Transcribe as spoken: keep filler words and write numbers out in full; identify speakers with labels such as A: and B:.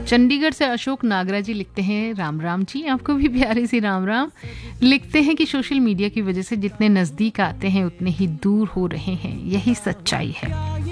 A: चंडीगढ़ से अशोक नागरा जी लिखते हैं, राम राम जी, आपको भी प्यारे सी राम राम। लिखते हैं कि सोशल मीडिया की वजह से जितने नज़दीक आते हैं उतने ही दूर हो रहे हैं, यही सच्चाई है।